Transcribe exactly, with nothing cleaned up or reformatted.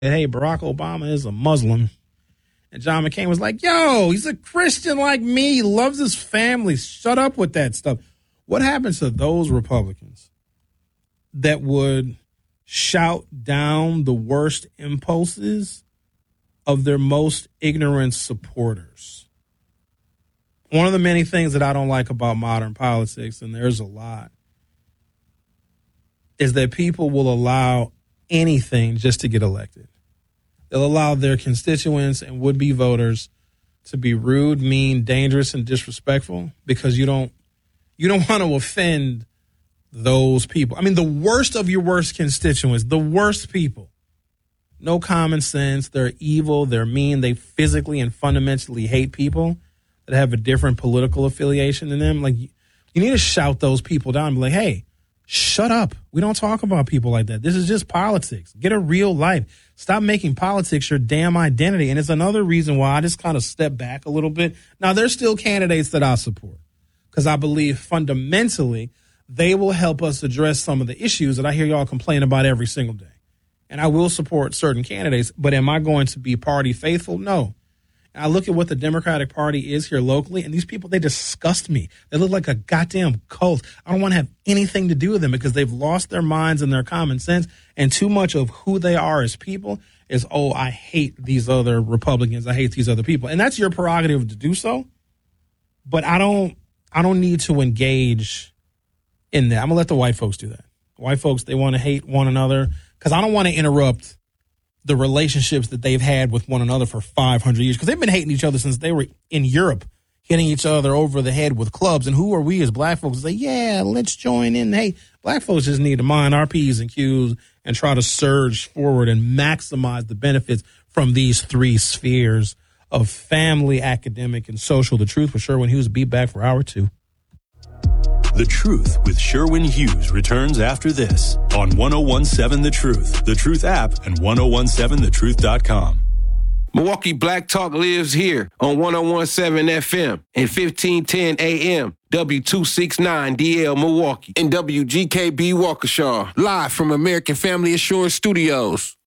hey, Barack Obama is a Muslim. And John McCain was like, yo, he's a Christian like me. He loves his family. Shut up with that stuff. What happens to those Republicans that would shout down the worst impulses of their most ignorant supporters? One of the many things that I don't like about modern politics, and there's a lot, is that people will allow anything just to get elected. They'll allow their constituents and would-be voters to be rude, mean, dangerous, and disrespectful because you don't you don't want to offend those people. I mean, the worst of your worst constituents, the worst people. No common sense. They're evil. They're mean. They physically and fundamentally hate people that have a different political affiliation than them. Like, you need to shout those people down and be like, hey, shut up. We don't talk about people like that. This is just politics. Get a real life. Stop making politics your damn identity. And it's another reason why I just kind of step back a little bit. Now, there's still candidates that I support because I believe fundamentally they will help us address some of the issues that I hear y'all complain about every single day. And I will support certain candidates, but am I going to be party faithful? No. And I look at what the Democratic Party is here locally, and these people, they disgust me. They look like a goddamn cult. I don't want to have anything to do with them because they've lost their minds and their common sense, and too much of who they are as people is, oh, I hate these other Republicans. I hate these other people. And that's your prerogative to do so, but I don't I don't need to engage in that. I'm going to let the white folks do that. White folks, they want to hate one another because I don't want to interrupt the relationships that they've had with one another for five hundred years, because they've been hating each other since they were in Europe, hitting each other over the head with clubs. And who are we as black folks to say, yeah, let's join in? Hey, black folks just need to mind our P's and Q's and try to surge forward and maximize the benefits from these three spheres of family, academic, and social. The Truth with Sherwin Hughes. Be back for hour two. The Truth with Sherwin Hughes returns after this on one oh one seven The Truth, The Truth app, and ten seventeen the truth dot com. Milwaukee Black Talk lives here on ten seventeen F M and fifteen ten A M, W two sixty-nine D L Milwaukee, and W G K B Waukesha, live from American Family Assurance Studios.